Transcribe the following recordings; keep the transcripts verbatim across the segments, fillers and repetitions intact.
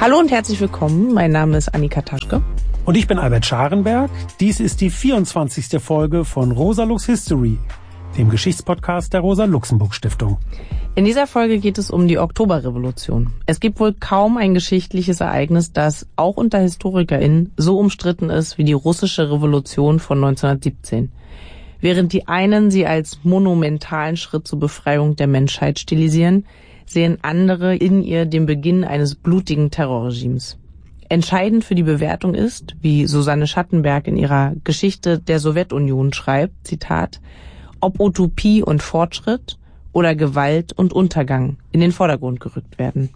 Hallo und herzlich willkommen. Mein Name ist Annika Taschke. Und ich bin Albert Scharenberg. Dies ist die vierundzwanzigste Folge von Rosa Lux History, dem Geschichtspodcast der Rosa-Luxemburg-Stiftung. In dieser Folge geht es um die Oktoberrevolution. Es gibt wohl kaum ein geschichtliches Ereignis, das auch unter HistorikerInnen so umstritten ist wie die russische Revolution von neunzehnhundertsiebzehn. Während die einen sie als monumentalen Schritt zur Befreiung der Menschheit stilisieren, sehen andere in ihr den Beginn eines blutigen Terrorregimes. Entscheidend für die Bewertung ist, wie Susanne Schattenberg in ihrer Geschichte der Sowjetunion schreibt, Zitat, ob Utopie und Fortschritt oder Gewalt und Untergang in den Vordergrund gerückt werden.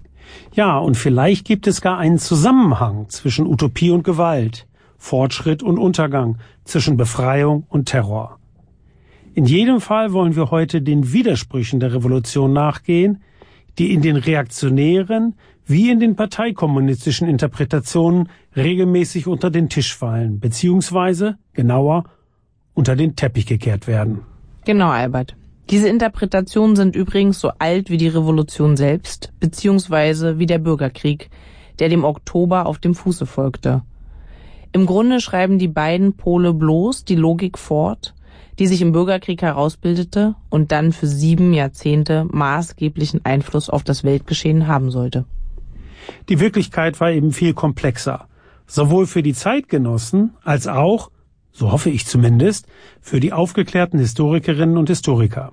Ja, und vielleicht gibt es gar einen Zusammenhang zwischen Utopie und Gewalt, Fortschritt und Untergang, zwischen Befreiung und Terror. In jedem Fall wollen wir heute den Widersprüchen der Revolution nachgehen, die in den reaktionären wie in den parteikommunistischen Interpretationen regelmäßig unter den Tisch fallen, beziehungsweise, genauer, unter den Teppich gekehrt werden. Genau, Albert. Diese Interpretationen sind übrigens so alt wie die Revolution selbst, beziehungsweise wie der Bürgerkrieg, der dem Oktober auf dem Fuße folgte. Im Grunde schreiben die beiden Pole bloß die Logik fort, die sich im Bürgerkrieg herausbildete und dann für sieben Jahrzehnte maßgeblichen Einfluss auf das Weltgeschehen haben sollte. Die Wirklichkeit war eben viel komplexer, sowohl für die Zeitgenossen als auch, so hoffe ich zumindest, für die aufgeklärten Historikerinnen und Historiker.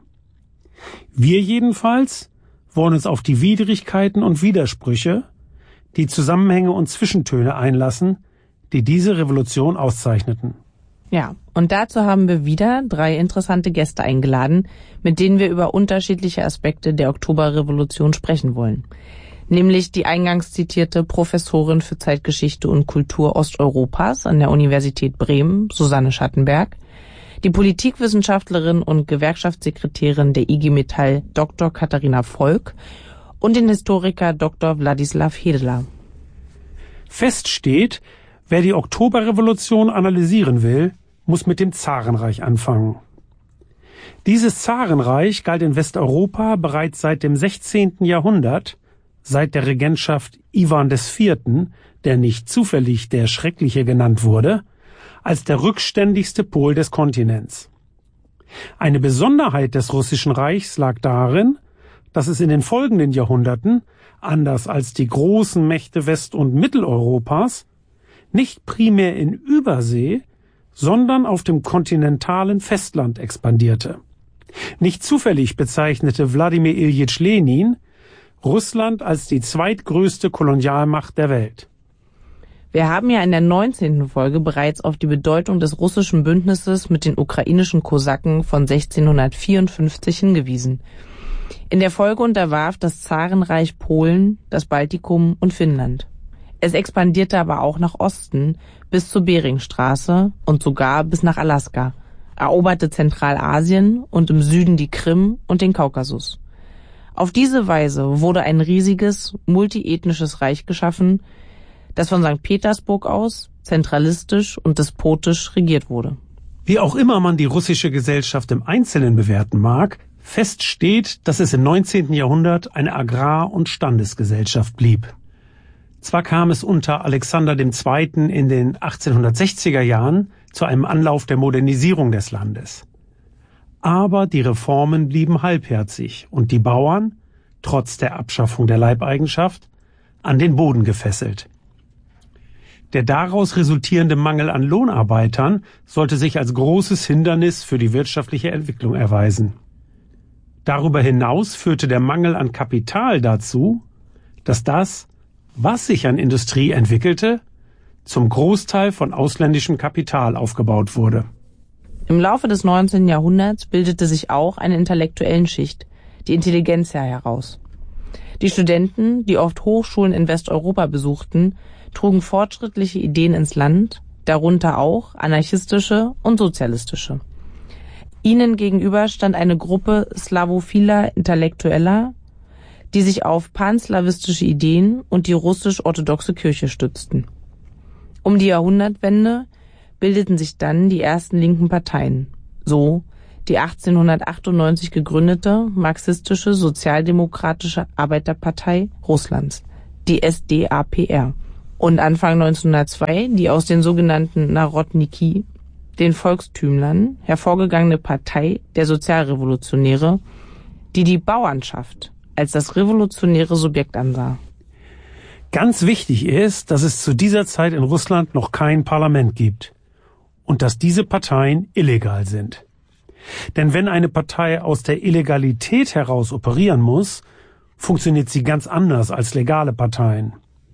Wir jedenfalls wollen uns auf die Widrigkeiten und Widersprüche, die Zusammenhänge und Zwischentöne einlassen, die diese Revolution auszeichneten. Ja, und dazu haben wir wieder drei interessante Gäste eingeladen, mit denen wir über unterschiedliche Aspekte der Oktoberrevolution sprechen wollen. Nämlich die eingangs zitierte Professorin für Zeitgeschichte und Kultur Osteuropas an der Universität Bremen, Susanne Schattenberg, die Politikwissenschaftlerin und Gewerkschaftssekretärin der I G Metall Doktor Katharina Volk und den Historiker Doktor Wladislaw Hedeler. Fest steht, wer die Oktoberrevolution analysieren will, muss mit dem Zarenreich anfangen. Dieses Zarenreich galt in Westeuropa bereits seit dem sechzehnten Jahrhundert, seit der Regentschaft Iwan des Vierten, der nicht zufällig der Schreckliche genannt wurde, als der rückständigste Pol des Kontinents. Eine Besonderheit des Russischen Reichs lag darin, dass es in den folgenden Jahrhunderten, anders als die großen Mächte West- und Mitteleuropas, nicht primär in Übersee, sondern auf dem kontinentalen Festland expandierte. Nicht zufällig bezeichnete Wladimir Iljitsch Lenin Russland als die zweitgrößte Kolonialmacht der Welt. Wir haben ja in der neunzehnten Folge bereits auf die Bedeutung des russischen Bündnisses mit den ukrainischen Kosaken von sechzehnhundertvierundfünfzig hingewiesen. In der Folge unterwarf das Zarenreich Polen, das Baltikum und Finnland. Es expandierte aber auch nach Osten bis zur Beringstraße und sogar bis nach Alaska, eroberte Zentralasien und im Süden die Krim und den Kaukasus. Auf diese Weise wurde ein riesiges, multiethnisches Reich geschaffen, das von Sankt Petersburg aus zentralistisch und despotisch regiert wurde. Wie auch immer man die russische Gesellschaft im Einzelnen bewerten mag, fest steht, dass es im neunzehnten Jahrhundert eine Agrar- und Standesgesellschaft blieb. Zwar kam es unter Alexander dem Zweiten in den achtzehnhundertsechziger Jahren zu einem Anlauf der Modernisierung des Landes. Aber die Reformen blieben halbherzig und die Bauern, trotz der Abschaffung der Leibeigenschaft, an den Boden gefesselt. Der daraus resultierende Mangel an Lohnarbeitern sollte sich als großes Hindernis für die wirtschaftliche Entwicklung erweisen. Darüber hinaus führte der Mangel an Kapital dazu, dass das, was sich an Industrie entwickelte, zum Großteil von ausländischem Kapital aufgebaut wurde. Im Laufe des neunzehnten Jahrhunderts bildete sich auch eine intellektuellen Schicht, die Intelligenzia, heraus. Die Studenten, die oft Hochschulen in Westeuropa besuchten, trugen fortschrittliche Ideen ins Land, darunter auch anarchistische und sozialistische. Ihnen gegenüber stand eine Gruppe slawophiler Intellektueller, die sich auf panslawistische Ideen und die russisch-orthodoxe Kirche stützten. Um die Jahrhundertwende bildeten sich dann die ersten linken Parteien, so die achtzehnhundertachtundneunzig gegründete marxistische Sozialdemokratische Arbeiterpartei Russlands, die S D A P R. Und Anfang neunzehnhundertzwei die aus den sogenannten Narodniki, den Volkstümlern, hervorgegangene Partei der Sozialrevolutionäre, die die Bauernschaft als das revolutionäre Subjekt ansah. Ganz wichtig ist, dass es zu dieser Zeit in Russland noch kein Parlament gibt und dass diese Parteien illegal sind. Denn wenn eine Partei aus der Illegalität heraus operieren muss, funktioniert sie ganz anders als legale Parteien.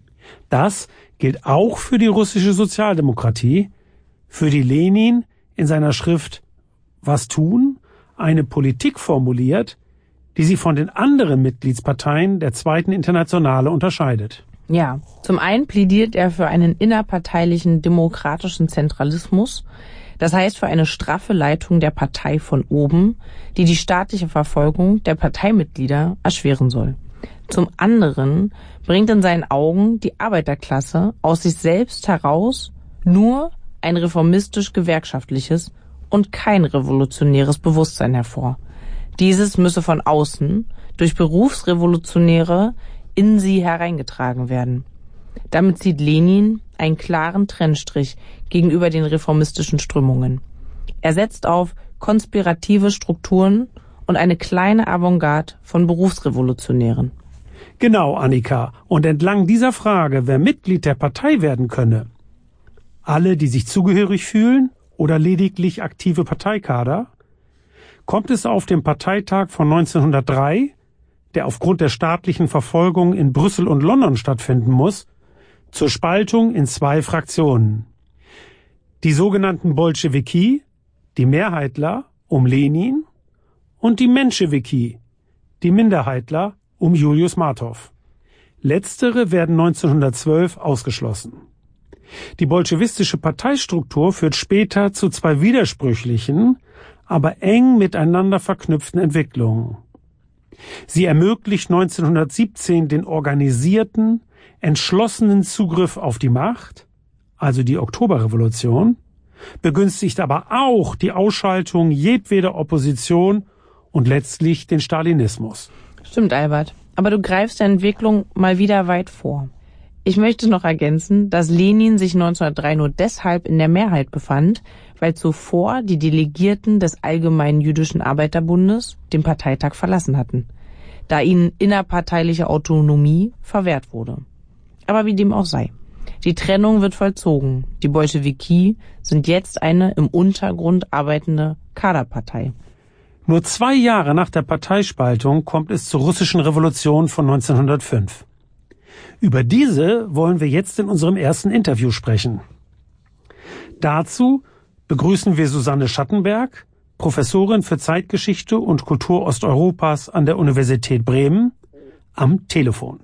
Das gilt auch für die russische Sozialdemokratie, für die Lenin in seiner Schrift Was tun? Eine Politik formuliert, die sie von den anderen Mitgliedsparteien der Zweiten Internationale unterscheidet. Ja, zum einen plädiert er für einen innerparteilichen demokratischen Zentralismus, das heißt für eine straffe Leitung der Partei von oben, die die staatliche Verfolgung der Parteimitglieder erschweren soll. Zum anderen bringt in seinen Augen die Arbeiterklasse aus sich selbst heraus nur ein reformistisch-gewerkschaftliches und kein revolutionäres Bewusstsein hervor. Dieses müsse von außen durch Berufsrevolutionäre in sie hereingetragen werden. Damit zieht Lenin einen klaren Trennstrich gegenüber den reformistischen Strömungen. Er setzt auf konspirative Strukturen und eine kleine Avantgarde von Berufsrevolutionären. Genau, Annika. Und entlang dieser Frage, wer Mitglied der Partei werden könne, alle, die sich zugehörig fühlen oder lediglich aktive Parteikader, kommt es auf dem Parteitag von neunzehnhundertdrei, der aufgrund der staatlichen Verfolgung in Brüssel und London stattfinden muss, zur Spaltung in zwei Fraktionen. Die sogenannten Bolschewiki, die Mehrheitler um Lenin, und die Menschewiki, die Minderheitler um Julius Martow. Letztere werden neunzehnhundertzwölf ausgeschlossen. Die bolschewistische Parteistruktur führt später zu zwei widersprüchlichen, aber eng miteinander verknüpften Entwicklungen. Sie ermöglicht neunzehnhundertsiebzehn den organisierten, entschlossenen Zugriff auf die Macht, also die Oktoberrevolution, begünstigt aber auch die Ausschaltung jedweder Opposition und letztlich den Stalinismus. Stimmt, Albert. Aber du greifst der Entwicklung mal wieder weit vor. Ich möchte noch ergänzen, dass Lenin sich neunzehnhundertdrei nur deshalb in der Mehrheit befand, weil zuvor die Delegierten des Allgemeinen Jüdischen Arbeiterbundes den Parteitag verlassen hatten, da ihnen innerparteiliche Autonomie verwehrt wurde. Aber wie dem auch sei. Die Trennung wird vollzogen. Die Bolschewiki sind jetzt eine im Untergrund arbeitende Kaderpartei. Nur zwei Jahre nach der Parteispaltung kommt es zur russischen Revolution von neunzehnhundertfünf. Über diese wollen wir jetzt in unserem ersten Interview sprechen. Dazu begrüßen wir Susanne Schattenberg, Professorin für Zeitgeschichte und Kultur Osteuropas an der Universität Bremen, am Telefon.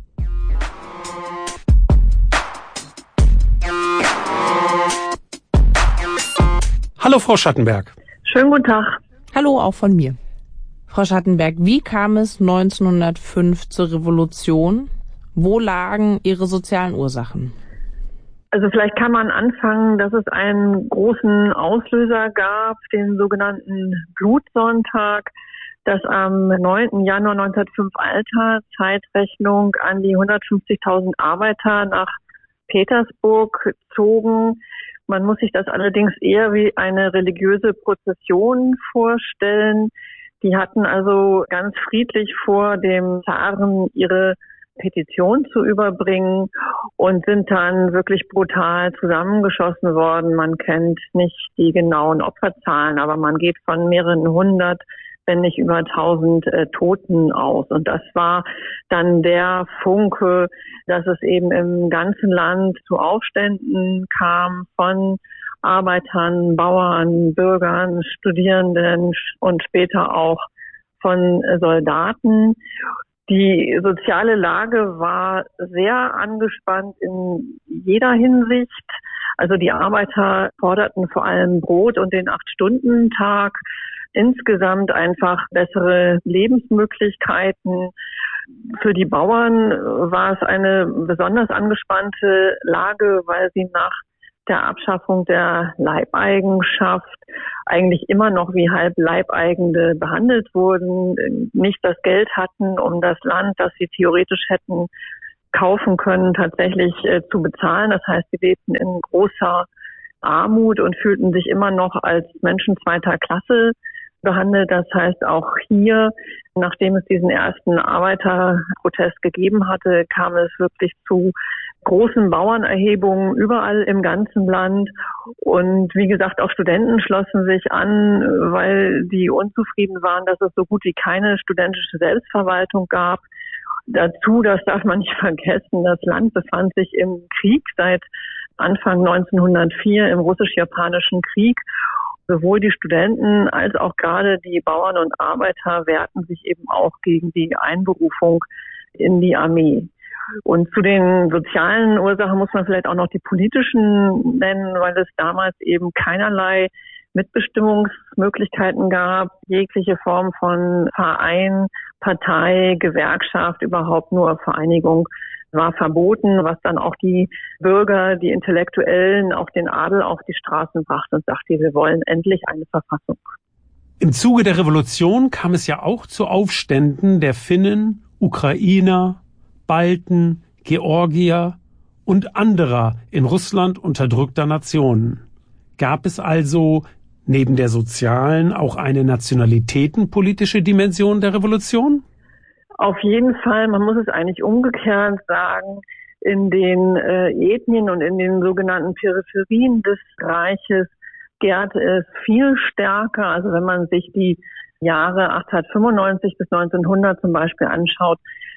Hallo Frau Schattenberg. Schönen guten Tag. Hallo auch von mir. Frau Schattenberg, wie kam es neunzehnhundertfünf zur Revolution? Wo lagen ihre sozialen Ursachen? Also vielleicht kann man anfangen, dass es einen großen Auslöser gab, den sogenannten Blutsonntag, das am neunten Januar neunzehnhundertfünf alter Zeitrechnung an die hundertfünfzigtausend Arbeiter nach Petersburg zogen. Man muss sich das allerdings eher wie eine religiöse Prozession vorstellen. Die hatten also ganz friedlich vor, dem Zaren ihre Petition zu überbringen und sind dann wirklich brutal zusammengeschossen worden. Man kennt nicht die genauen Opferzahlen, aber man geht von mehreren hundert, wenn nicht über tausend äh, Toten aus. Und das war dann der Funke, dass es eben im ganzen Land zu Aufständen kam von Arbeitern, Bauern, Bürgern, Studierenden und später auch von Soldaten. Die soziale Lage war sehr angespannt in jeder Hinsicht. Also die Arbeiter forderten vor allem Brot und den Acht-Stunden-Tag. Insgesamt einfach bessere Lebensmöglichkeiten. Für die Bauern war es eine besonders angespannte Lage, weil sie nach der Abschaffung der Leibeigenschaft eigentlich immer noch wie Halb-Leibeigene behandelt wurden, nicht das Geld hatten, um das Land, das sie theoretisch hätten kaufen können, tatsächlich äh, zu bezahlen. Das heißt, sie lebten in großer Armut und fühlten sich immer noch als Menschen zweiter Klasse behandelt. Das heißt, auch hier, nachdem es diesen ersten Arbeiterprotest gegeben hatte, kam es wirklich zu großen Bauernerhebungen überall im ganzen Land. Und wie gesagt, auch Studenten schlossen sich an, weil die unzufrieden waren, dass es so gut wie keine studentische Selbstverwaltung gab. Dazu, das darf man nicht vergessen, das Land befand sich im Krieg seit Anfang neunzehnhundertvier im russisch-japanischen Krieg. Sowohl die Studenten als auch gerade die Bauern und Arbeiter wehrten sich eben auch gegen die Einberufung in die Armee. Und zu den sozialen Ursachen muss man vielleicht auch noch die politischen nennen, weil es damals eben keinerlei Mitbestimmungsmöglichkeiten gab. Jegliche Form von Verein, Partei, Gewerkschaft, überhaupt nur Vereinigung war verboten, was dann auch die Bürger, die Intellektuellen, auch den Adel auf die Straßen brachte und sagte, wir wollen endlich eine Verfassung. Im Zuge der Revolution kam es ja auch zu Aufständen der Finnen, Ukrainer, Balten, Georgier und anderer in Russland unterdrückter Nationen. Gab es also neben der sozialen auch eine nationalitätenpolitische Dimension der Revolution? Auf jeden Fall, man muss es eigentlich umgekehrt sagen, in den äh, Ethnien und in den sogenannten Peripherien des Reiches gärte es viel stärker. Also wenn man sich die Jahre achtzehnhundertfünfundneunzig bis neunzehnhundert zum Beispiel anschaut,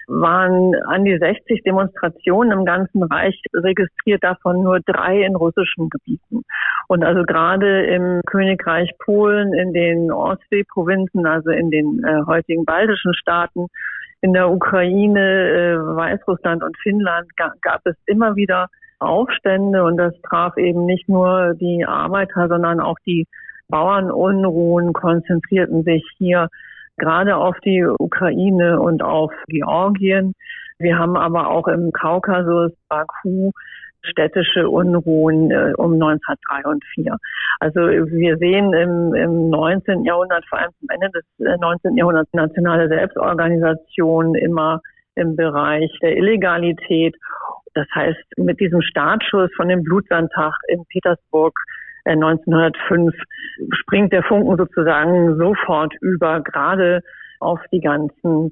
waren an die sechzig Demonstrationen im ganzen Reich registriert, davon nur drei in russischen Gebieten. Und also gerade im Königreich Polen, in den Ostseeprovinzen, also in den äh, heutigen baltischen Staaten, in der Ukraine, äh, Weißrussland und Finnland ga, gab es immer wieder Aufstände und das traf eben nicht nur die Arbeiter, sondern auch die Bauernunruhen konzentrierten sich hier gerade auf die Ukraine und auf Georgien. Wir haben aber auch im Kaukasus, Baku, städtische Unruhen äh, um neunzehnhundertdrei und vier. Also wir sehen im, im neunzehnten Jahrhundert, vor allem zum Ende des äh, neunzehnten Jahrhunderts, nationale Selbstorganisation immer im Bereich der Illegalität. Das heißt, mit diesem Startschuss von dem Blutsandtag in Petersburg äh, neunzehnhundertfünf springt der Funken sozusagen sofort über, gerade auf die ganzen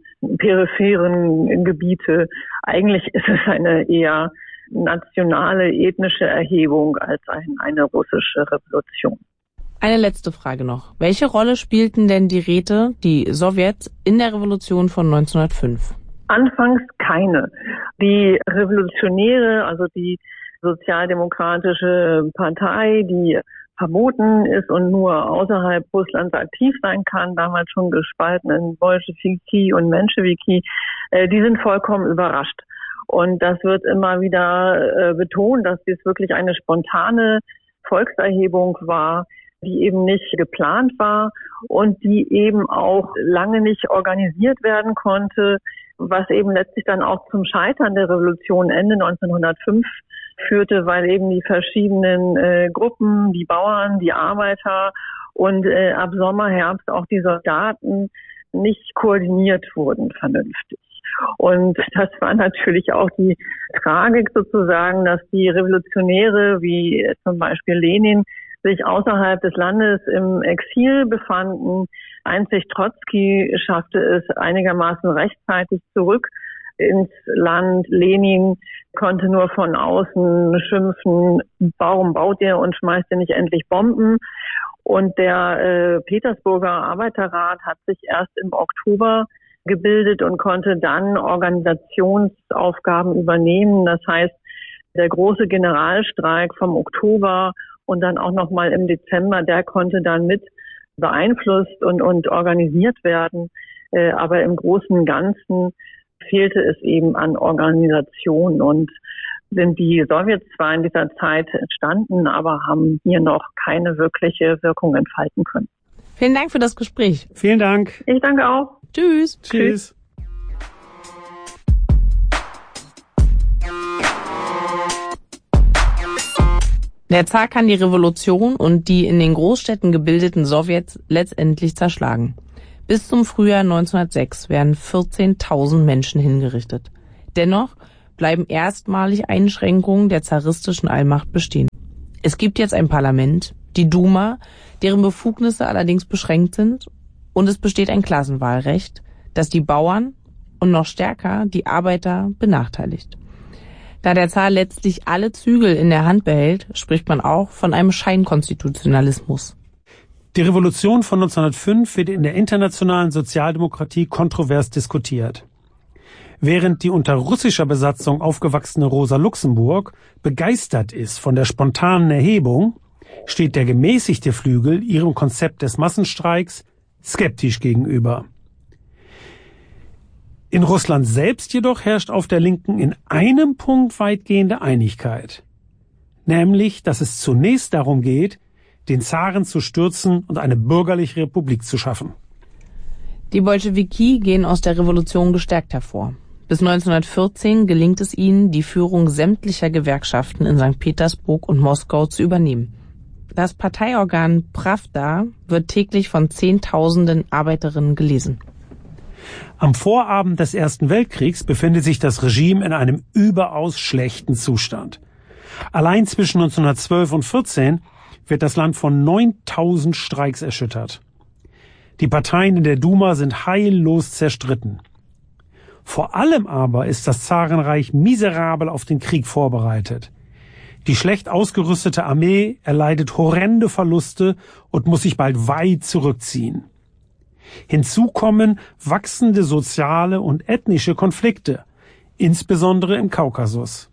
peripheren Gebiete. Eigentlich ist es eine eher nationale, ethnische Erhebung als ein, eine russische Revolution. Eine letzte Frage noch. Welche Rolle spielten denn die Räte, die Sowjets, in der Revolution von neunzehnhundertfünf? Anfangs keine. Die Revolutionäre, also die Sozialdemokratische Partei, die verboten ist und nur außerhalb Russlands aktiv sein kann, damals schon gespalten in Bolschewiki und Menschewiki, äh, die sind vollkommen überrascht. Und das wird immer wieder äh, betont, dass dies wirklich eine spontane Volkserhebung war, die eben nicht geplant war und die eben auch lange nicht organisiert werden konnte, was eben letztlich dann auch zum Scheitern der Revolution Ende neunzehnhundertfünf führte, weil eben die verschiedenen äh, Gruppen, die Bauern, die Arbeiter und äh, ab Sommer, Herbst auch die Soldaten nicht koordiniert wurden vernünftig. Und das war natürlich auch die Tragik sozusagen, dass die Revolutionäre wie zum Beispiel Lenin sich außerhalb des Landes im Exil befanden. Einzig Trotzki schaffte es einigermaßen rechtzeitig zurück ins Land. Lenin konnte nur von außen schimpfen, warum baut ihr und schmeißt ihr nicht endlich Bomben? Und der äh, Petersburger Arbeiterrat hat sich erst im Oktober gebildet und konnte dann Organisationsaufgaben übernehmen. Das heißt, der große Generalstreik vom Oktober und dann auch nochmal im Dezember, der konnte dann mit beeinflusst und, und organisiert werden. Äh, aber im Großen und Ganzen fehlte es eben an Organisation und sind die Sowjets zwar in dieser Zeit entstanden, aber haben hier noch keine wirkliche Wirkung entfalten können. Vielen Dank für das Gespräch. Vielen Dank. Ich danke auch. Tschüss. Tschüss. Der Zar kann die Revolution und die in den Großstädten gebildeten Sowjets letztendlich zerschlagen. Bis zum Frühjahr neunzehnhundertsechs werden vierzehntausend Menschen hingerichtet. Dennoch bleiben erstmalig Einschränkungen der zaristischen Allmacht bestehen. Es gibt jetzt ein Parlament, die Duma, deren Befugnisse allerdings beschränkt sind, und es besteht ein Klassenwahlrecht, das die Bauern und noch stärker die Arbeiter benachteiligt. Da der Zar letztlich alle Zügel in der Hand behält, spricht man auch von einem Scheinkonstitutionalismus. Die Revolution von neunzehnhundertfünf wird in der internationalen Sozialdemokratie kontrovers diskutiert. Während die unter russischer Besatzung aufgewachsene Rosa Luxemburg begeistert ist von der spontanen Erhebung, steht der gemäßigte Flügel ihrem Konzept des Massenstreiks skeptisch gegenüber. In Russland selbst jedoch herrscht auf der Linken in einem Punkt weitgehende Einigkeit, nämlich, dass es zunächst darum geht, den Zaren zu stürzen und eine bürgerliche Republik zu schaffen. Die Bolschewiki gehen aus der Revolution gestärkt hervor. Bis neunzehnhundertvierzehn gelingt es ihnen, die Führung sämtlicher Gewerkschaften in Sankt Petersburg und Moskau zu übernehmen. Das Parteiorgan Prawda wird täglich von Zehntausenden Arbeiterinnen gelesen. Am Vorabend des Ersten Weltkriegs befindet sich das Regime in einem überaus schlechten Zustand. Allein zwischen neunzehnhundertzwölf und vierzehn wird das Land von neuntausend Streiks erschüttert. Die Parteien in der Duma sind heillos zerstritten. Vor allem aber ist das Zarenreich miserabel auf den Krieg vorbereitet. Die schlecht ausgerüstete Armee erleidet horrende Verluste und muss sich bald weit zurückziehen. Hinzu kommen wachsende soziale und ethnische Konflikte, insbesondere im Kaukasus.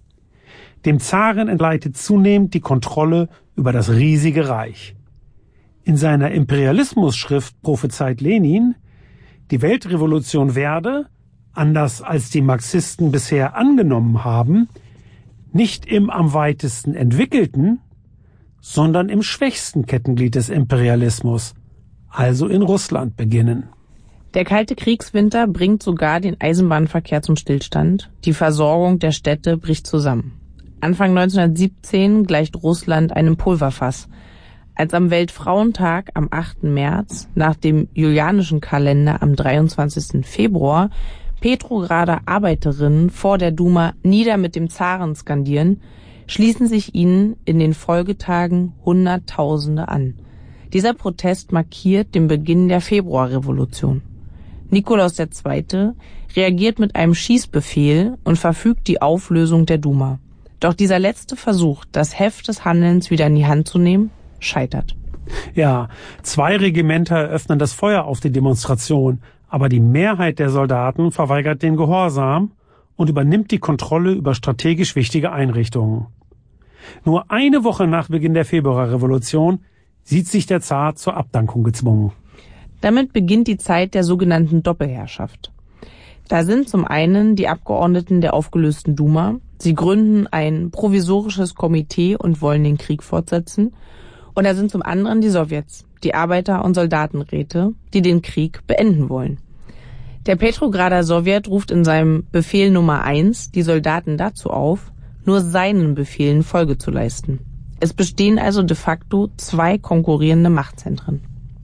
Dem Zaren entgleitet zunehmend die Kontrolle über das riesige Reich. In seiner Imperialismusschrift prophezeit Lenin, die Weltrevolution werde, anders als die Marxisten bisher angenommen haben, nicht im am weitesten entwickelten, sondern im schwächsten Kettenglied des Imperialismus, also in Russland, beginnen. Der kalte Kriegswinter bringt sogar den Eisenbahnverkehr zum Stillstand. Die Versorgung der Städte bricht zusammen. Anfang neunzehnhundertsiebzehn gleicht Russland einem Pulverfass. Als am Weltfrauentag am achten März, nach dem julianischen Kalender am dreiundzwanzigsten Februar, Petrograder Arbeiterinnen vor der Duma nieder mit dem Zaren skandieren, schließen sich ihnen in den Folgetagen Hunderttausende an. Dieser Protest markiert den Beginn der Februarrevolution. Nikolaus der Zweite reagiert mit einem Schießbefehl und verfügt die Auflösung der Duma. Doch dieser letzte Versuch, das Heft des Handelns wieder in die Hand zu nehmen, scheitert. Ja, zwei Regimenter eröffnen das Feuer auf die Demonstration, aber die Mehrheit der Soldaten verweigert den Gehorsam und übernimmt die Kontrolle über strategisch wichtige Einrichtungen. Nur eine Woche nach Beginn der Februarrevolution sieht sich der Zar zur Abdankung gezwungen. Damit beginnt die Zeit der sogenannten Doppelherrschaft. Da sind zum einen die Abgeordneten der aufgelösten Duma. Sie gründen ein provisorisches Komitee und wollen den Krieg fortsetzen. Und da sind zum anderen die Sowjets, die Arbeiter- und Soldatenräte, die den Krieg beenden wollen. Der Petrograder Sowjet ruft in seinem Befehl Nummer eins die Soldaten dazu auf, nur seinen Befehlen Folge zu leisten. Es bestehen also de facto zwei konkurrierende Machtzentren.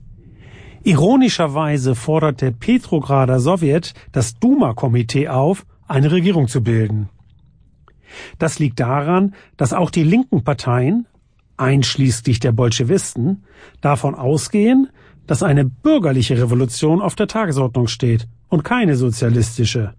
Ironischerweise fordert der Petrograder Sowjet das Duma-Komitee auf, eine Regierung zu bilden. Das liegt daran, dass auch die linken Parteien, einschließlich der Bolschewisten, davon ausgehen, dass eine bürgerliche Revolution auf der Tagesordnung steht und keine sozialistische.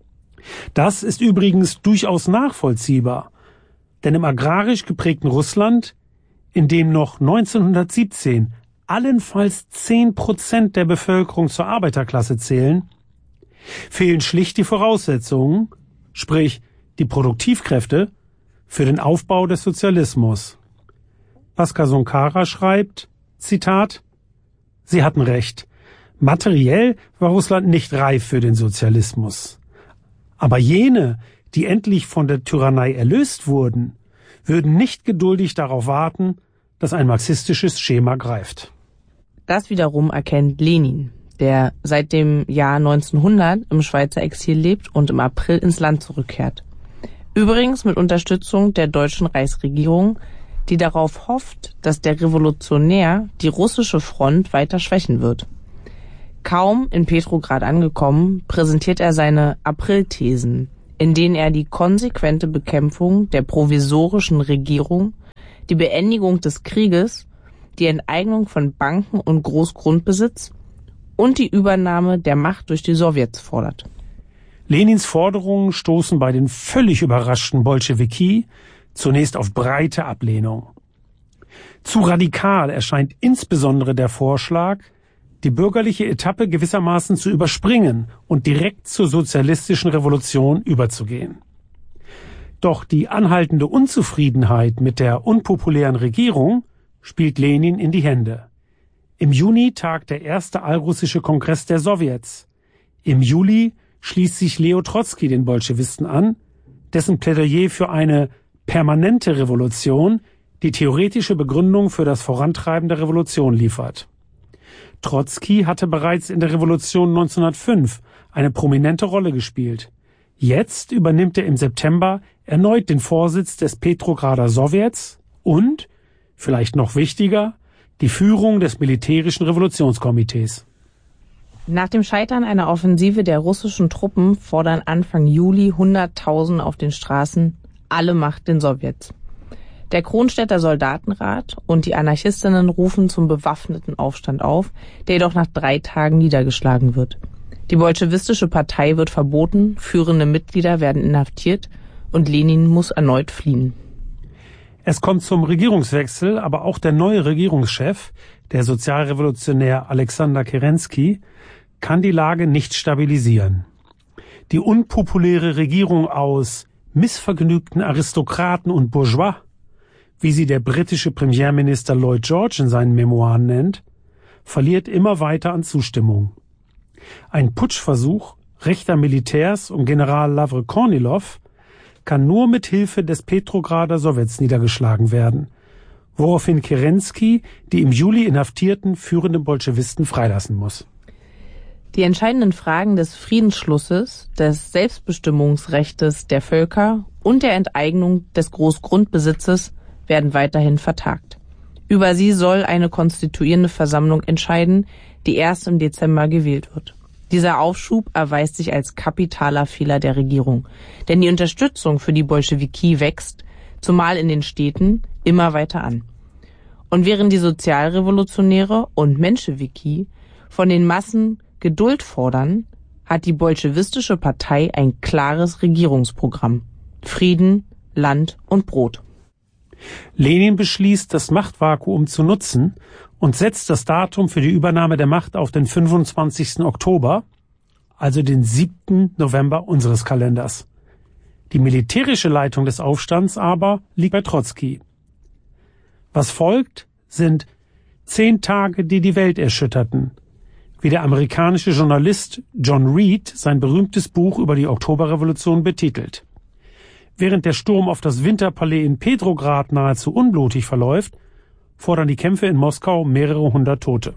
Das ist übrigens durchaus nachvollziehbar, denn im agrarisch geprägten Russland, in dem noch neunzehnhundertsiebzehn allenfalls zehn Prozent der Bevölkerung zur Arbeiterklasse zählen, fehlen schlicht die Voraussetzungen, sprich die Produktivkräfte, für den Aufbau des Sozialismus. Bhaskar Sunkara schreibt, Zitat, Sie hatten recht, materiell war Russland nicht reif für den Sozialismus. Aber jene, die endlich von der Tyrannei erlöst wurden, würden nicht geduldig darauf warten, dass ein marxistisches Schema greift. Das wiederum erkennt Lenin, der seit dem Jahr neunzehnhundert im Schweizer Exil lebt und im April ins Land zurückkehrt. Übrigens mit Unterstützung der deutschen Reichsregierung, die darauf hofft, dass der Revolutionär die russische Front weiter schwächen wird. Kaum in Petrograd angekommen, präsentiert er seine Aprilthesen in denen er die konsequente Bekämpfung der provisorischen Regierung, die Beendigung des Krieges, die Enteignung von Banken und Großgrundbesitz und die Übernahme der Macht durch die Sowjets fordert. Lenins Forderungen stoßen bei den völlig überraschten Bolschewiki zunächst auf breite Ablehnung. Zu radikal erscheint insbesondere der Vorschlag, die bürgerliche Etappe gewissermaßen zu überspringen und direkt zur sozialistischen Revolution überzugehen. Doch die anhaltende Unzufriedenheit mit der unpopulären Regierung spielt Lenin in die Hände. Im Juni tagt der erste allrussische Kongress der Sowjets. Im Juli schließt sich Leo Trotzki den Bolschewisten an, dessen Plädoyer für eine permanente Revolution die theoretische Begründung für das Vorantreiben der Revolution liefert. Trotzki hatte bereits in der Revolution neunzehnhundertfünf eine prominente Rolle gespielt. Jetzt übernimmt er im September erneut den Vorsitz des Petrograder Sowjets und, vielleicht noch wichtiger, die Führung des militärischen Revolutionskomitees. Nach dem Scheitern einer Offensive der russischen Truppen fordern Anfang Juli Hunderttausende auf den Straßen alle Macht den Sowjets. Der Kronstädter Soldatenrat und die Anarchistinnen rufen zum bewaffneten Aufstand auf, der jedoch nach drei Tagen niedergeschlagen wird. Die bolschewistische Partei wird verboten, führende Mitglieder werden inhaftiert und Lenin muss erneut fliehen. Es kommt zum Regierungswechsel, aber auch der neue Regierungschef, der Sozialrevolutionär Alexander Kerensky, kann die Lage nicht stabilisieren. Die unpopuläre Regierung aus missvergnügten Aristokraten und Bourgeois, wie sie der britische Premierminister Lloyd George in seinen Memoiren nennt, verliert immer weiter an Zustimmung. Ein Putschversuch rechter Militärs um General Lavre Kornilov kann nur mit Hilfe des Petrograder Sowjets niedergeschlagen werden, woraufhin Kerensky die im Juli inhaftierten führenden Bolschewisten freilassen muss. Die entscheidenden Fragen des Friedensschlusses, des Selbstbestimmungsrechtes der Völker und der Enteignung des Großgrundbesitzes werden weiterhin vertagt. Über sie soll eine konstituierende Versammlung entscheiden, die erst im Dezember gewählt wird. Dieser Aufschub erweist sich als kapitaler Fehler der Regierung, denn die Unterstützung für die Bolschewiki wächst, zumal in den Städten, immer weiter an. Und während die Sozialrevolutionäre und Menschewiki von den Massen Geduld fordern, hat die bolschewistische Partei ein klares Regierungsprogramm: Frieden, Land und Brot. Lenin beschließt, das Machtvakuum zu nutzen und setzt das Datum für die Übernahme der Macht auf den fünfundzwanzigsten Oktober, also den siebten November unseres Kalenders. Die militärische Leitung des Aufstands aber liegt bei Trotzki. Was folgt, sind zehn Tage, die die Welt erschütterten, wie der amerikanische Journalist John Reed sein berühmtes Buch über die Oktoberrevolution betitelt. Während der Sturm auf das Winterpalais in Petrograd nahezu unblutig verläuft, fordern die Kämpfe in Moskau mehrere hundert Tote.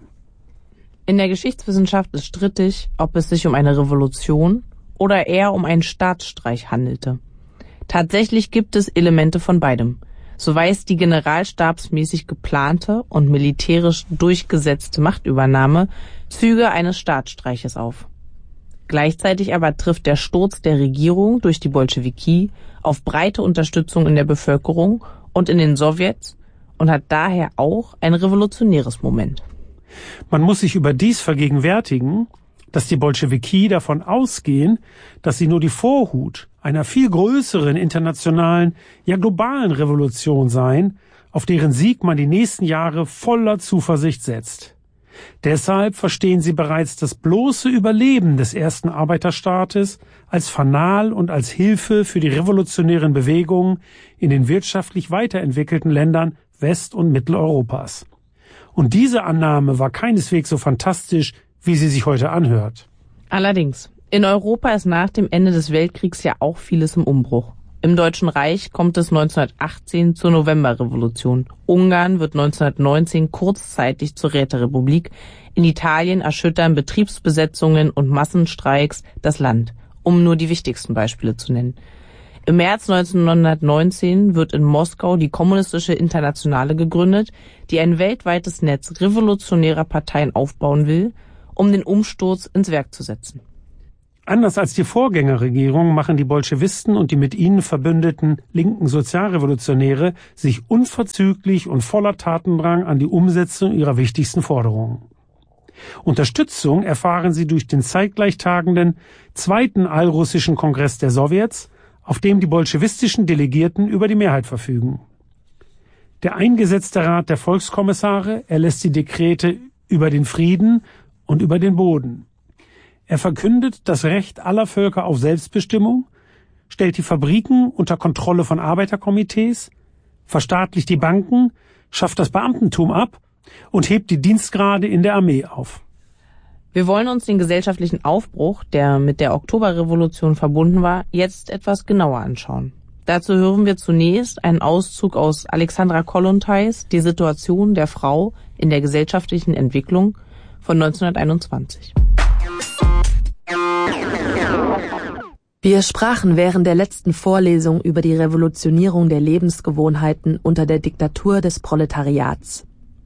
In der Geschichtswissenschaft ist strittig, ob es sich um eine Revolution oder eher um einen Staatsstreich handelte. Tatsächlich gibt es Elemente von beidem. So weist die generalstabsmäßig geplante und militärisch durchgesetzte Machtübernahme Züge eines Staatsstreiches auf. Gleichzeitig aber trifft der Sturz der Regierung durch die Bolschewiki auf breite Unterstützung in der Bevölkerung und in den Sowjets und hat daher auch ein revolutionäres Moment. Man muss sich überdies vergegenwärtigen, dass die Bolschewiki davon ausgehen, dass sie nur die Vorhut einer viel größeren internationalen, ja globalen Revolution seien, auf deren Sieg man die nächsten Jahre voller Zuversicht setzt. Deshalb verstehen sie bereits das bloße Überleben des ersten Arbeiterstaates als Fanal und als Hilfe für die revolutionären Bewegungen in den wirtschaftlich weiterentwickelten Ländern West- und Mitteleuropas. Und diese Annahme war keineswegs so fantastisch, wie sie sich heute anhört. Allerdings, in Europa ist nach dem Ende des Weltkriegs ja auch vieles im Umbruch. Im Deutschen Reich kommt es neunzehnhundertachtzehn zur Novemberrevolution. Ungarn wird neunzehnhundertneunzehn kurzzeitig zur Räterepublik. In Italien erschüttern Betriebsbesetzungen und Massenstreiks das Land, um nur die wichtigsten Beispiele zu nennen. Im März neunzehnhundertneunzehn wird in Moskau die Kommunistische Internationale gegründet, die ein weltweites Netz revolutionärer Parteien aufbauen will, um den Umsturz ins Werk zu setzen. Anders als die Vorgängerregierung machen die Bolschewisten und die mit ihnen verbündeten linken Sozialrevolutionäre sich unverzüglich und voller Tatendrang an die Umsetzung ihrer wichtigsten Forderungen. Unterstützung erfahren sie durch den zeitgleich tagenden zweiten allrussischen Kongress der Sowjets, auf dem die bolschewistischen Delegierten über die Mehrheit verfügen. Der eingesetzte Rat der Volkskommissare erlässt die Dekrete über den Frieden und über den Boden. Er verkündet das Recht aller Völker auf Selbstbestimmung, stellt die Fabriken unter Kontrolle von Arbeiterkomitees, verstaatlicht die Banken, schafft das Beamtentum ab und hebt die Dienstgrade in der Armee auf. Wir wollen uns den gesellschaftlichen Aufbruch, der mit der Oktoberrevolution verbunden war, jetzt etwas genauer anschauen. Dazu hören wir zunächst einen Auszug aus Alexandra Kollontais Die Situation der Frau in der gesellschaftlichen Entwicklung von neunzehnhunderteinundzwanzig. Wir sprachen während der letzten Vorlesung über die Revolutionierung der Lebensgewohnheiten unter der Diktatur des Proletariats.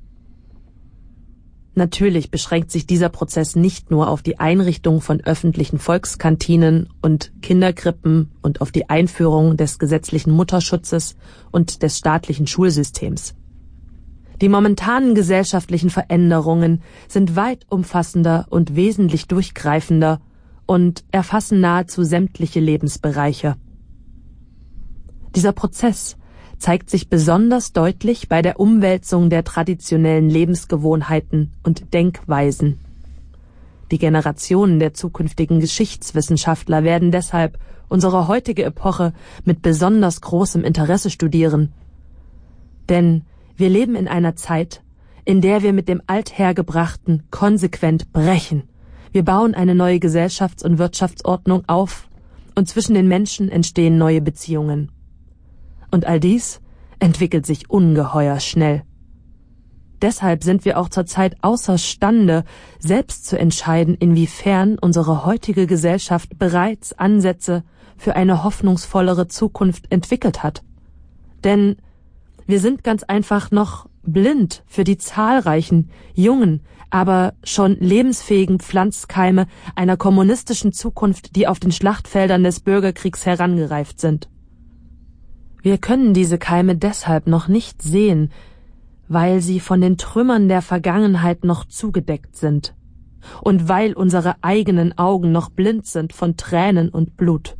Natürlich beschränkt sich dieser Prozess nicht nur auf die Einrichtung von öffentlichen Volkskantinen und Kinderkrippen und auf die Einführung des gesetzlichen Mutterschutzes und des staatlichen Schulsystems. Die momentanen gesellschaftlichen Veränderungen sind weit umfassender und wesentlich durchgreifender und erfassen nahezu sämtliche Lebensbereiche. Dieser Prozess zeigt sich besonders deutlich bei der Umwälzung der traditionellen Lebensgewohnheiten und Denkweisen. Die Generationen der zukünftigen Geschichtswissenschaftler werden deshalb unsere heutige Epoche mit besonders großem Interesse studieren. Denn wir leben in einer Zeit, in der wir mit dem Althergebrachten konsequent brechen. Wir bauen eine neue Gesellschafts- und Wirtschaftsordnung auf und zwischen den Menschen entstehen neue Beziehungen. Und all dies entwickelt sich ungeheuer schnell. Deshalb sind wir auch zurzeit außerstande, selbst zu entscheiden, inwiefern unsere heutige Gesellschaft bereits Ansätze für eine hoffnungsvollere Zukunft entwickelt hat. Denn wir sind ganz einfach noch blind für die zahlreichen, jungen, aber schon lebensfähigen Pflanzkeime einer kommunistischen Zukunft, die auf den Schlachtfeldern des Bürgerkriegs herangereift sind. Wir können diese Keime deshalb noch nicht sehen, weil sie von den Trümmern der Vergangenheit noch zugedeckt sind und weil unsere eigenen Augen noch blind sind von Tränen und Blut.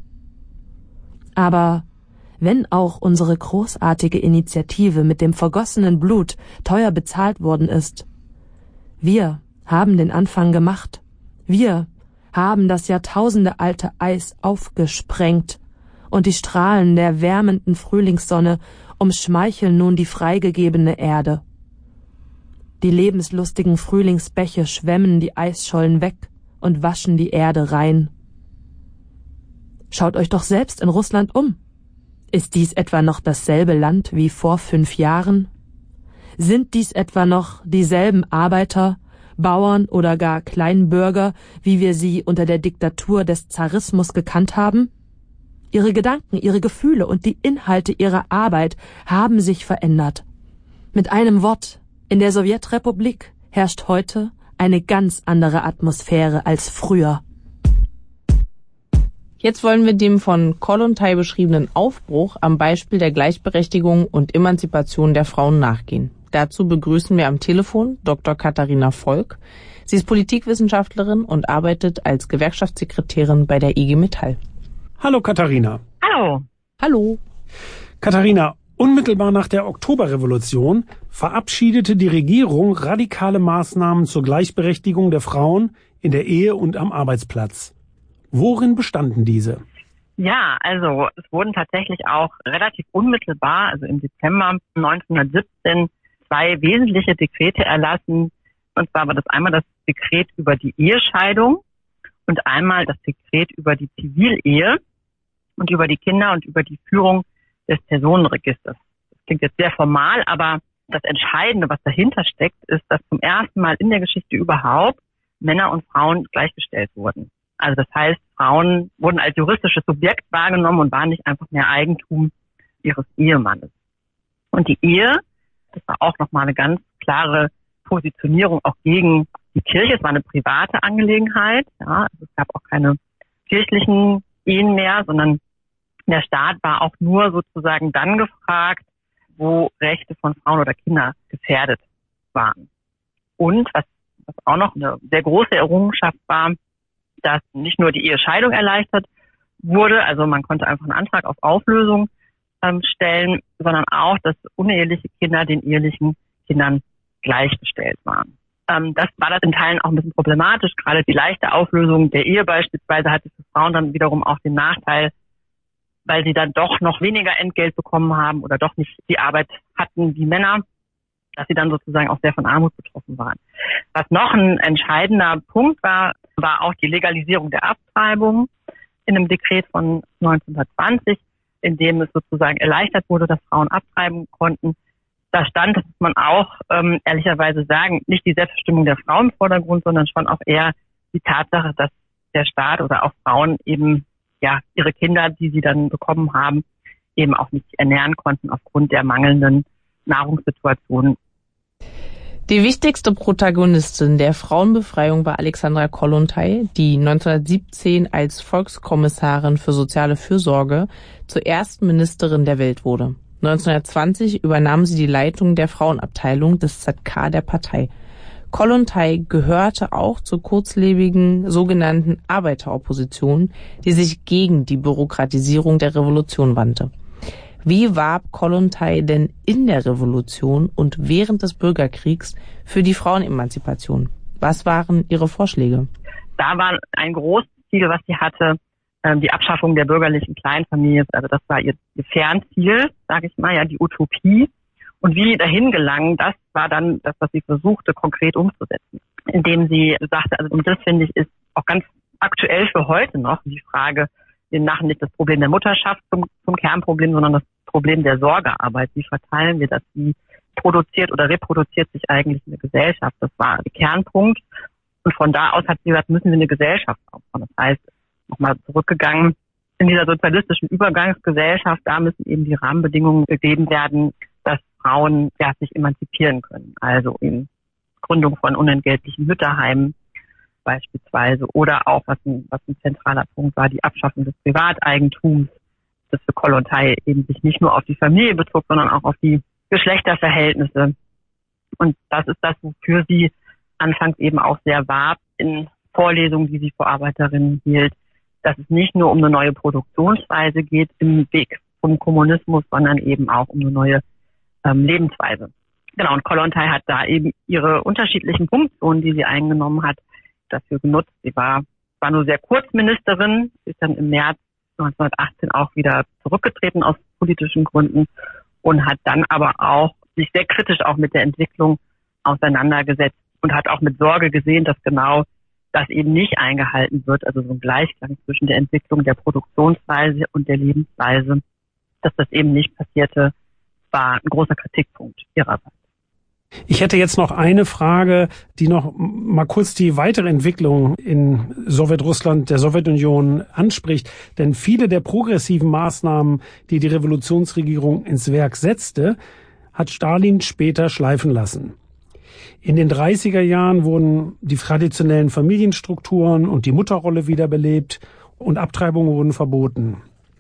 Aber wenn auch unsere großartige Initiative mit dem vergossenen Blut teuer bezahlt worden ist, wir haben den Anfang gemacht. Wir haben das jahrtausendealte Eis aufgesprengt und die Strahlen der wärmenden Frühlingssonne umschmeicheln nun die freigegebene Erde. Die lebenslustigen Frühlingsbäche schwemmen die Eisschollen weg und waschen die Erde rein. Schaut euch doch selbst in Russland um. Ist dies etwa noch dasselbe Land wie vor fünf Jahren? Sind dies etwa noch dieselben Arbeiter, Bauern oder gar Kleinbürger, wie wir sie unter der Diktatur des Zarismus gekannt haben? Ihre Gedanken, ihre Gefühle und die Inhalte ihrer Arbeit haben sich verändert. Mit einem Wort, in der Sowjetrepublik herrscht heute eine ganz andere Atmosphäre als früher. Jetzt wollen wir dem von Kollontai beschriebenen Aufbruch am Beispiel der Gleichberechtigung und Emanzipation der Frauen nachgehen. Dazu begrüßen wir am Telefon Doktor Katharina Volk. Sie ist Politikwissenschaftlerin und arbeitet als Gewerkschaftssekretärin bei der I G Metall. Hallo Katharina. Hallo. Hallo. Katharina, unmittelbar nach der Oktoberrevolution verabschiedete die Regierung radikale Maßnahmen zur Gleichberechtigung der Frauen in der Ehe und am Arbeitsplatz. Worin bestanden diese? Ja, also es wurden tatsächlich auch relativ unmittelbar, also im Dezember neunzehnhundertsiebzehn, zwei wesentliche Dekrete erlassen. Und zwar war das einmal das Dekret über die Ehescheidung und einmal das Dekret über die Zivilehe und über die Kinder und über die Führung des Personenregisters. Das klingt jetzt sehr formal, aber das Entscheidende, was dahinter steckt, ist, dass zum ersten Mal in der Geschichte überhaupt Männer und Frauen gleichgestellt wurden. Also das heißt, Frauen wurden als juristisches Subjekt wahrgenommen und waren nicht einfach mehr Eigentum ihres Ehemannes. Und die Ehe, das war auch nochmal eine ganz klare Positionierung auch gegen die Kirche. Es war eine private Angelegenheit. Ja, also es gab auch keine kirchlichen Ehen mehr, sondern der Staat war auch nur sozusagen dann gefragt, wo Rechte von Frauen oder Kindern gefährdet waren. Und was, was auch noch eine sehr große Errungenschaft war, dass nicht nur die Ehescheidung erleichtert wurde, also man konnte einfach einen Antrag auf Auflösung ähm, stellen, sondern auch, dass uneheliche Kinder den ehelichen Kindern gleichgestellt waren. Ähm, das war das in Teilen auch ein bisschen problematisch. Gerade die leichte Auflösung der Ehe beispielsweise hatte für Frauen dann wiederum auch den Nachteil, weil sie dann doch noch weniger Entgelt bekommen haben oder doch nicht die Arbeit hatten wie Männer, dass sie dann sozusagen auch sehr von Armut betroffen waren. Was noch ein entscheidender Punkt war, war auch die Legalisierung der Abtreibung in einem Dekret von neunzehnhundertzwanzig, in dem es sozusagen erleichtert wurde, dass Frauen abtreiben konnten. Da stand, das muss man auch ähm, ehrlicherweise sagen, nicht die Selbstbestimmung der Frau im Vordergrund, sondern schon auch eher die Tatsache, dass der Staat oder auch Frauen eben ja ihre Kinder, die sie dann bekommen haben, eben auch nicht ernähren konnten aufgrund der mangelnden Nahrungssituation. Die wichtigste Protagonistin der Frauenbefreiung war Alexandra Kollontai, die neunzehnhundertsiebzehn als Volkskommissarin für soziale Fürsorge zur ersten Ministerin der Welt wurde. neunzehnhundertzwanzig übernahm sie die Leitung der Frauenabteilung des Z K der Partei. Kollontai gehörte auch zur kurzlebigen sogenannten Arbeiteropposition, die sich gegen die Bürokratisierung der Revolution wandte. Wie warb Kollontai denn in der Revolution und während des Bürgerkriegs für die Frauenemanzipation? Was waren ihre Vorschläge? Da war ein großes Ziel, was sie hatte, die Abschaffung der bürgerlichen Kleinfamilie. Also das war ihr, ihr Fernziel, sage ich mal, ja, die Utopie. Und wie dahin gelangen, das war dann das, was sie versuchte, konkret umzusetzen. Indem sie sagte, also und das finde ich ist auch ganz aktuell für heute noch die Frage, wir machen nicht das Problem der Mutterschaft zum, zum Kernproblem, sondern das Problem der Sorgearbeit. Wie verteilen wir das? Wie produziert oder reproduziert sich eigentlich eine Gesellschaft? Das war der Kernpunkt. Und von da aus hat sie gesagt, müssen wir eine Gesellschaft aufbauen. Das heißt, nochmal zurückgegangen, in dieser sozialistischen Übergangsgesellschaft, da müssen eben die Rahmenbedingungen gegeben werden, dass Frauen ja sich emanzipieren können. Also in Gründung von unentgeltlichen Mütterheimen beispielsweise oder auch, was ein, was ein zentraler Punkt war, die Abschaffung des Privateigentums, das für Kollontai eben sich nicht nur auf die Familie bezog, sondern auch auf die Geschlechterverhältnisse. Und das ist das, wofür sie anfangs eben auch sehr warb in Vorlesungen, die sie vor Arbeiterinnen hielt, dass es nicht nur um eine neue Produktionsweise geht im Weg vom Kommunismus, sondern eben auch um eine neue ähm, Lebensweise. Genau, und Kollontai hat da eben ihre unterschiedlichen Funktionen, die sie eingenommen hat, dafür genutzt. Sie war, war nur sehr kurz Ministerin, sie ist dann im März neunzehnhundertachtzehn auch wieder zurückgetreten aus politischen Gründen und hat dann aber auch sich sehr kritisch auch mit der Entwicklung auseinandergesetzt und hat auch mit Sorge gesehen, dass genau das eben nicht eingehalten wird, also so ein Gleichklang zwischen der Entwicklung der Produktionsweise und der Lebensweise, dass das eben nicht passierte, war ein großer Kritikpunkt ihrerseits. Ich hätte jetzt noch eine Frage, die noch mal kurz die weitere Entwicklung in Sowjetrussland, der Sowjetunion anspricht. Denn viele der progressiven Maßnahmen, die die Revolutionsregierung ins Werk setzte, hat Stalin später schleifen lassen. In den dreißiger Jahren wurden die traditionellen Familienstrukturen und die Mutterrolle wiederbelebt und Abtreibungen wurden verboten.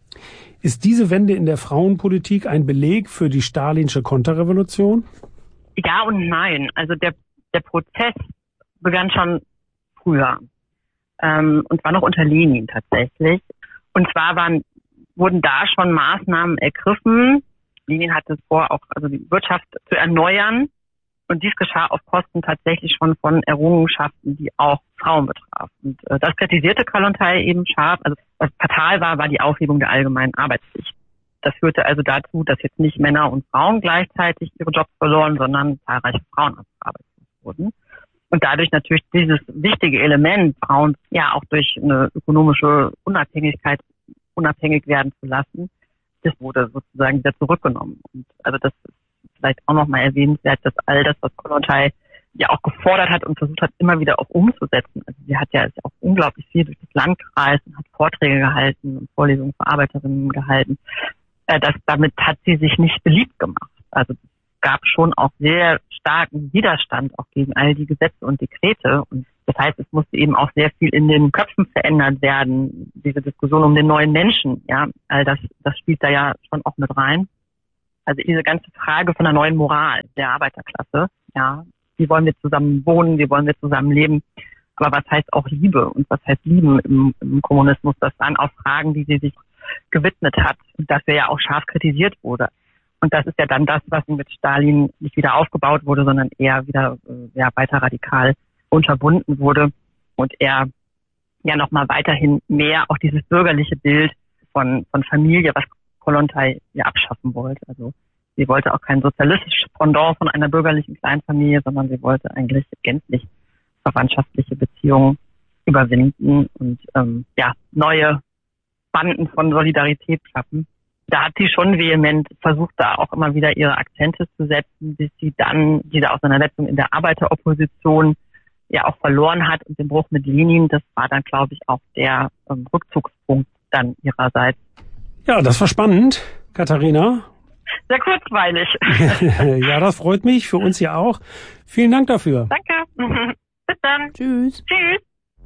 Ist diese Wende in der Frauenpolitik ein Beleg für die stalinsche Konterrevolution? Ja und nein. Also der, der Prozess begann schon früher. Ähm, und zwar noch unter Lenin tatsächlich. Und zwar waren, wurden da schon Maßnahmen ergriffen. Lenin hatte vor, auch also die Wirtschaft zu erneuern. Und dies geschah auf Kosten tatsächlich schon von Errungenschaften, die auch Frauen betrafen. Und äh, das kritisierte Kollontai eben scharf. Also was fatal war, war die Aufhebung der allgemeinen Arbeitspflicht. Das führte also dazu, dass jetzt nicht Männer und Frauen gleichzeitig ihre Jobs verloren, sondern zahlreiche Frauen arbeitslos wurden. Und dadurch natürlich dieses wichtige Element, Frauen ja auch durch eine ökonomische Unabhängigkeit unabhängig werden zu lassen, das wurde sozusagen wieder zurückgenommen. Und also das ist vielleicht auch nochmal erwähnenswert, dass all das, was Kollontai ja auch gefordert hat und versucht hat, immer wieder auch umzusetzen. Also sie hat ja auch unglaublich viel durch das Land gereist und hat Vorträge gehalten und Vorlesungen für Arbeiterinnen gehalten. Das, damit hat sie sich nicht beliebt gemacht. Also es gab schon auch sehr starken Widerstand auch gegen all die Gesetze und Dekrete. Und Das heißt, es musste eben auch sehr viel in den Köpfen verändert werden. Diese Diskussion um den neuen Menschen, ja, all das, das spielt da ja schon auch mit rein. Also diese ganze Frage von der neuen Moral der Arbeiterklasse, ja, wie wollen wir zusammen wohnen, wie wollen wir zusammen leben, aber was heißt auch Liebe und was heißt Lieben im, im Kommunismus, das waren auch Fragen, die sie sich gewidmet hat und dafür ja auch scharf kritisiert wurde. Und das ist ja dann das, was mit Stalin nicht wieder aufgebaut wurde, sondern eher wieder äh, ja, weiter radikal unterbunden wurde und er ja nochmal weiterhin mehr auch dieses bürgerliche Bild von, von Familie, was Kollontai ja abschaffen wollte. Also sie wollte auch kein sozialistisches Pendant von einer bürgerlichen Kleinfamilie, sondern sie wollte eigentlich gänzlich verwandtschaftliche Beziehungen überwinden und ähm, ja neue Banden von Solidarität schaffen. Da hat sie schon vehement versucht, da auch immer wieder ihre Akzente zu setzen, bis sie dann diese Auseinandersetzung in der Arbeiteropposition ja auch verloren hat und den Bruch mit Lenin, das war dann, glaube ich, auch der ähm, Rückzugspunkt dann ihrerseits. Ja, das war spannend, Katharina. Sehr kurzweilig. Ja, das freut mich, für uns ja auch. Vielen Dank dafür. Danke. Bis dann. Tschüss. Tschüss.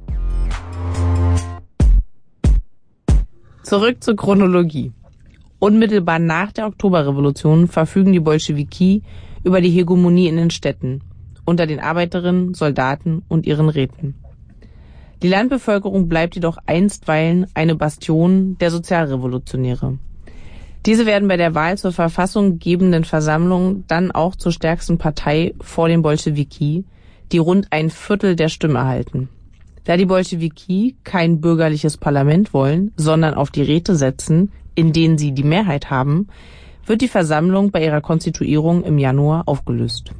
Zurück zur Chronologie. Unmittelbar nach der Oktoberrevolution verfügen die Bolschewiki über die Hegemonie in den Städten, unter den Arbeiterinnen, Soldaten und ihren Räten. Die Landbevölkerung bleibt jedoch einstweilen eine Bastion der Sozialrevolutionäre. Diese werden bei der Wahl zur Verfassung gebenden Versammlung dann auch zur stärksten Partei vor den Bolschewiki, die rund ein Viertel der Stimmen erhalten. Da die Bolschewiki kein bürgerliches Parlament wollen, sondern auf die Räte setzen, in denen sie die Mehrheit haben, wird die Versammlung bei ihrer Konstituierung im Januar aufgelöst.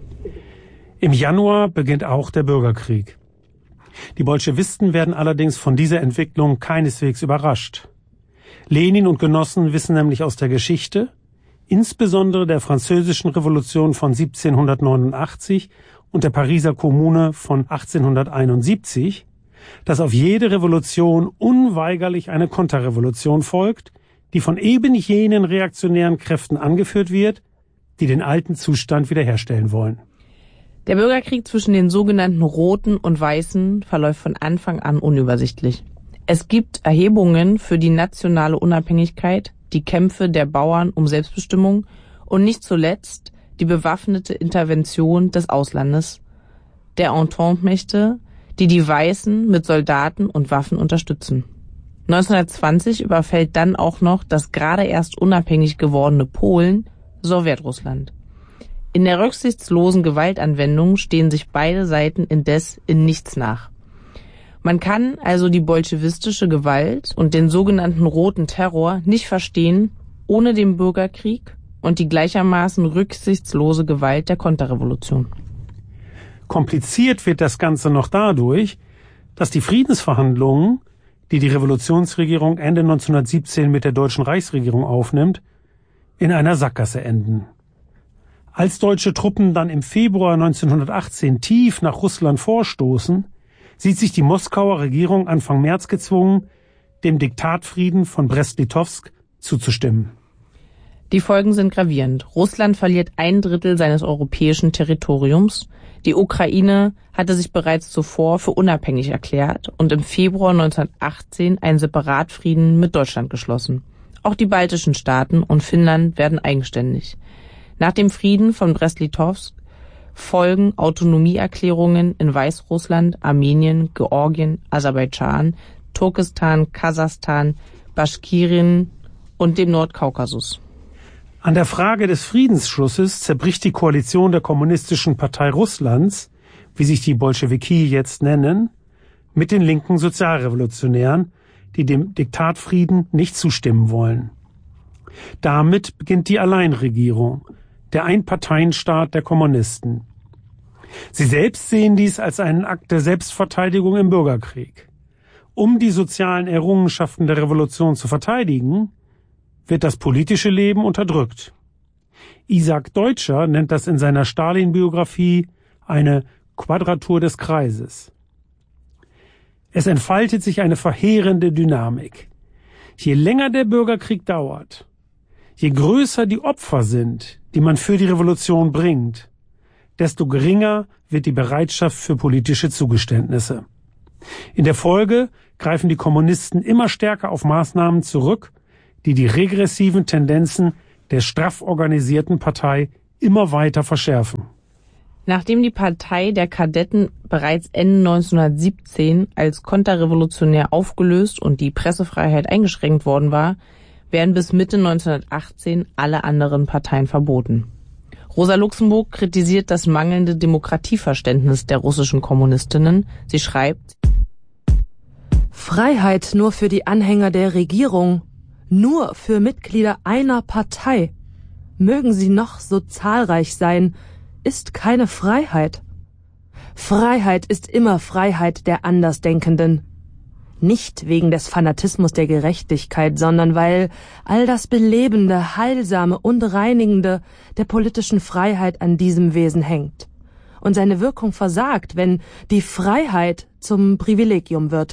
Im Januar beginnt auch der Bürgerkrieg. Die Bolschewisten werden allerdings von dieser Entwicklung keineswegs überrascht. Lenin und Genossen wissen nämlich aus der Geschichte, insbesondere der Französischen Revolution von siebzehnhundertneunundachtzig und der Pariser Kommune von achtzehnhunderteinundsiebzig, dass auf jede Revolution unweigerlich eine Konterrevolution folgt, die von eben jenen reaktionären Kräften angeführt wird, die den alten Zustand wiederherstellen wollen. Der Bürgerkrieg zwischen den sogenannten Roten und Weißen verläuft von Anfang an unübersichtlich. Es gibt Erhebungen für die nationale Unabhängigkeit, die Kämpfe der Bauern um Selbstbestimmung und nicht zuletzt die bewaffnete Intervention des Auslandes, der Entente-Mächte, die die Weißen mit Soldaten und Waffen unterstützen. neunzehnhundertzwanzig überfällt dann auch noch das gerade erst unabhängig gewordene Polen Sowjetrussland. In der rücksichtslosen Gewaltanwendung stehen sich beide Seiten indes in nichts nach. Man kann also die bolschewistische Gewalt und den sogenannten Roten Terror nicht verstehen, ohne den Bürgerkrieg und die gleichermaßen rücksichtslose Gewalt der Konterrevolution. Kompliziert wird das Ganze noch dadurch, dass die Friedensverhandlungen, die die Revolutionsregierung Ende neunzehnhundertsiebzehn mit der deutschen Reichsregierung aufnimmt, in einer Sackgasse enden. Als deutsche Truppen dann im Februar neunzehnhundertachtzehn tief nach Russland vorstoßen, sieht sich die Moskauer Regierung Anfang März gezwungen, dem Diktatfrieden von Brest-Litowsk zuzustimmen. Die Folgen sind gravierend. Russland verliert ein Drittel seines europäischen Territoriums. Die Ukraine hatte sich bereits zuvor für unabhängig erklärt und im Februar neunzehnhundertachtzehn einen Separatfrieden mit Deutschland geschlossen. Auch die baltischen Staaten und Finnland werden eigenständig. Nach dem Frieden von Brest-Litowsk folgen Autonomieerklärungen in Weißrussland, Armenien, Georgien, Aserbaidschan, Turkestan, Kasachstan, Baschkirien und dem Nordkaukasus. An der Frage des Friedensschlusses zerbricht die Koalition der Kommunistischen Partei Russlands, wie sich die Bolschewiki jetzt nennen, mit den linken Sozialrevolutionären, die dem Diktatfrieden nicht zustimmen wollen. Damit beginnt die Alleinregierung, der Einparteienstaat der Kommunisten. Sie selbst sehen dies als einen Akt der Selbstverteidigung im Bürgerkrieg. Um die sozialen Errungenschaften der Revolution zu verteidigen, wird das politische Leben unterdrückt. Isaac Deutscher nennt das in seiner Stalin-Biografie eine Quadratur des Kreises. Es entfaltet sich eine verheerende Dynamik. Je länger der Bürgerkrieg dauert, je größer die Opfer sind, die man für die Revolution bringt, desto geringer wird die Bereitschaft für politische Zugeständnisse. In der Folge greifen die Kommunisten immer stärker auf Maßnahmen zurück, die die regressiven Tendenzen der straff organisierten Partei immer weiter verschärfen. Nachdem die Partei der Kadetten bereits Ende neunzehnhundertsiebzehn als konterrevolutionär aufgelöst und die Pressefreiheit eingeschränkt worden war, werden bis Mitte neunzehnhundertachtzehn alle anderen Parteien verboten. Rosa Luxemburg kritisiert das mangelnde Demokratieverständnis der russischen Kommunistinnen. Sie schreibt: Freiheit nur für die Anhänger der Regierung, nur für Mitglieder einer Partei, mögen sie noch so zahlreich sein, ist keine Freiheit. Freiheit ist immer Freiheit der Andersdenkenden. Nicht wegen des Fanatismus der Gerechtigkeit, sondern weil all das Belebende, Heilsame und Reinigende der politischen Freiheit an diesem Wesen hängt und seine Wirkung versagt, wenn die Freiheit zum Privilegium wird.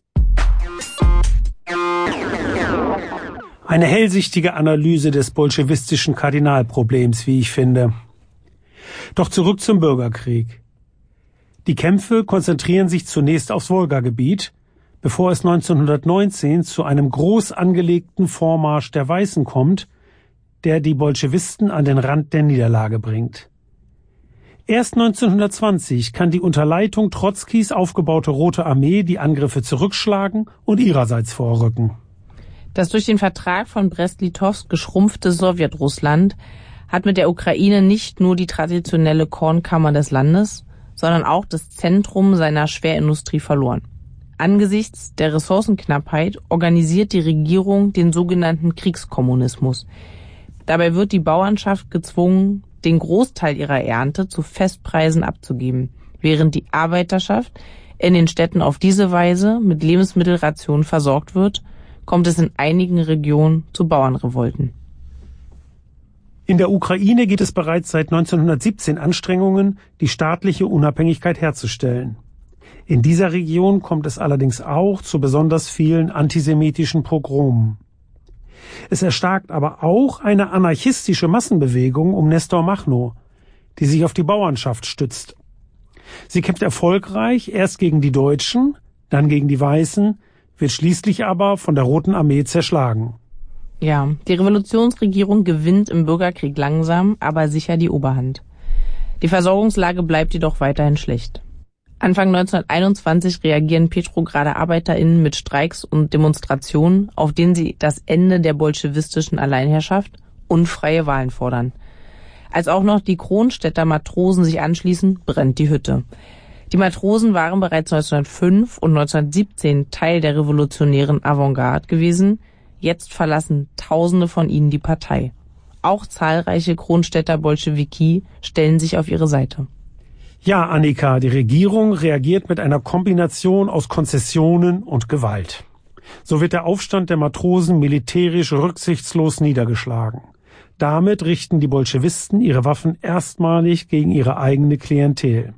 Eine hellsichtige Analyse des bolschewistischen Kardinalproblems, wie ich finde. Doch zurück zum Bürgerkrieg. Die Kämpfe konzentrieren sich zunächst aufs Wolgagebiet, bevor es neunzehnhundertneunzehn zu einem groß angelegten Vormarsch der Weißen kommt, der die Bolschewisten an den Rand der Niederlage bringt. Erst neunzehnhundertzwanzig kann die unter Leitung Trotzkis aufgebaute Rote Armee die Angriffe zurückschlagen und ihrerseits vorrücken. Das durch den Vertrag von Brest-Litowsk geschrumpfte Sowjetrussland hat mit der Ukraine nicht nur die traditionelle Kornkammer des Landes, sondern auch das Zentrum seiner Schwerindustrie verloren. Angesichts der Ressourcenknappheit organisiert die Regierung den sogenannten Kriegskommunismus. Dabei wird die Bauernschaft gezwungen, den Großteil ihrer Ernte zu Festpreisen abzugeben, während die Arbeiterschaft in den Städten auf diese Weise mit Lebensmittelrationen versorgt wird, kommt es in einigen Regionen zu Bauernrevolten. In der Ukraine gibt es bereits seit neunzehnhundertsiebzehn Anstrengungen, die staatliche Unabhängigkeit herzustellen. In dieser Region kommt es allerdings auch zu besonders vielen antisemitischen Pogromen. Es erstarkt aber auch eine anarchistische Massenbewegung um Nestor Machno, die sich auf die Bauernschaft stützt. Sie kämpft erfolgreich erst gegen die Deutschen, dann gegen die Weißen, wird schließlich aber von der Roten Armee zerschlagen. Ja, die Revolutionsregierung gewinnt im Bürgerkrieg langsam, aber sicher die Oberhand. Die Versorgungslage bleibt jedoch weiterhin schlecht. Anfang neunzehnhunderteinundzwanzig reagieren Petrograder ArbeiterInnen mit Streiks und Demonstrationen, auf denen sie das Ende der bolschewistischen Alleinherrschaft und freie Wahlen fordern. Als auch noch die Kronstädter Matrosen sich anschließen, brennt die Hütte. Die Matrosen waren bereits neunzehnhundertfünf und neunzehnhundertsiebzehn Teil der revolutionären Avantgarde gewesen. Jetzt verlassen Tausende von ihnen die Partei. Auch zahlreiche Kronstädter Bolschewiki stellen sich auf ihre Seite. Ja, Annika, die Regierung reagiert mit einer Kombination aus Konzessionen und Gewalt. So wird der Aufstand der Matrosen militärisch rücksichtslos niedergeschlagen. Damit richten die Bolschewisten ihre Waffen erstmalig gegen ihre eigene Klientel.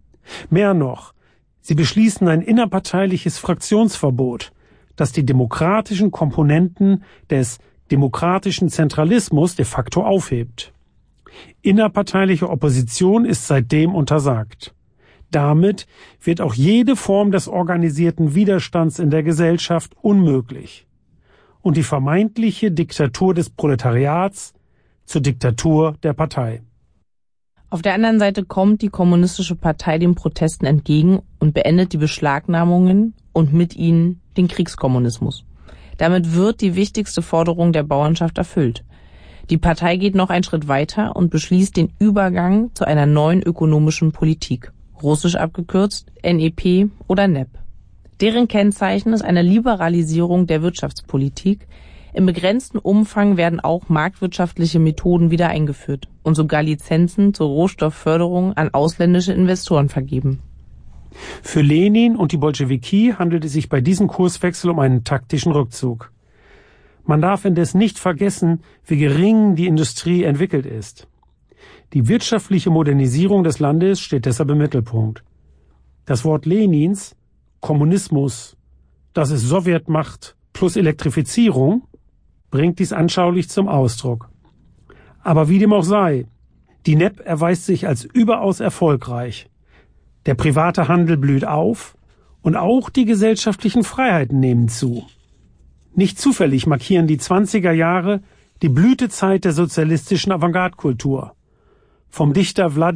Mehr noch, sie beschließen ein innerparteiliches Fraktionsverbot, das die demokratischen Komponenten des demokratischen Zentralismus de facto aufhebt. Innerparteiliche Opposition ist seitdem untersagt. Damit wird auch jede Form des organisierten Widerstands in der Gesellschaft unmöglich und die vermeintliche Diktatur des Proletariats zur Diktatur der Partei. Auf der anderen Seite kommt die Kommunistische Partei den Protesten entgegen und beendet die Beschlagnahmungen und mit ihnen den Kriegskommunismus. Damit wird die wichtigste Forderung der Bauernschaft erfüllt. Die Partei geht noch einen Schritt weiter und beschließt den Übergang zu einer neuen ökonomischen Politik, russisch abgekürzt N E P oder N E P. Deren Kennzeichen ist eine Liberalisierung der Wirtschaftspolitik. Im begrenzten Umfang werden auch marktwirtschaftliche Methoden wieder eingeführt und sogar Lizenzen zur Rohstoffförderung an ausländische Investoren vergeben. Für Lenin und die Bolschewiki handelt es sich bei diesem Kurswechsel um einen taktischen Rückzug. Man darf indes nicht vergessen, wie gering die Industrie entwickelt ist. Die wirtschaftliche Modernisierung des Landes steht deshalb im Mittelpunkt. Das Wort Lenins, Kommunismus, das ist Sowjetmacht plus Elektrifizierung, bringt dies anschaulich zum Ausdruck. Aber wie dem auch sei, Die N E P erweist sich als überaus erfolgreich. Der private Handel blüht auf und auch die gesellschaftlichen Freiheiten nehmen zu. Nicht zufällig markieren die zwanziger Jahre die Blütezeit der sozialistischen Avantgarde-Kultur. Vom Dichter Wladimir